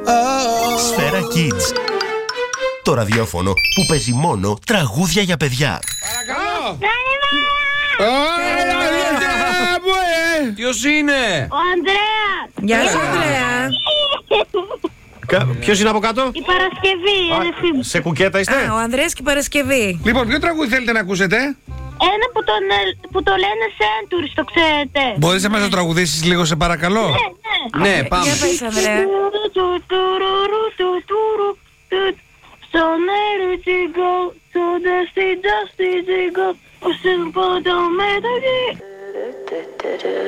Σφαίρα Kids. Το ραδιόφωνο που παίζει μόνο τραγούδια για παιδιά. Παρακαλώ. Ποιος είναι? Ο Ανδρέας. Γεια σου, Ανδρέα. Ποιος είναι από κάτω? Η Παρασκευή, η αδερφή μου. Σε κουκέτα είστε? Ο Ανδρέας και η Παρασκευή. Λοιπόν, ποιο τραγούδι θέλετε να ακούσετε? Ένα που το λένε Centuries, το ξέρετε. Μπορείς να μας το τραγουδήσεις λίγο, σε παρακαλώ? Ναι, πάμε. Για πες, Ανδρέα. So let it go, so dusty, dusty, go.